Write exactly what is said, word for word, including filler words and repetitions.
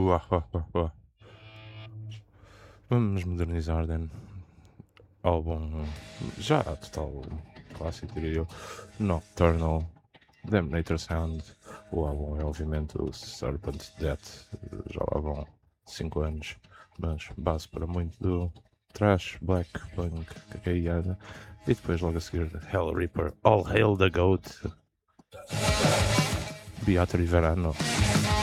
Uá, uá, uá, uá. Vamos modernizar, Dan. Álbum já total clássico, diria eu. Nocturnal, Damnator Sound. O álbum é obviamente o Serpent Death. Já lá vão cinco anos, mas base para muito do thrash, black, punk, cacaiana. E depois logo a seguir Hell Reaper, All Hail the Goat, Beatriz Verano.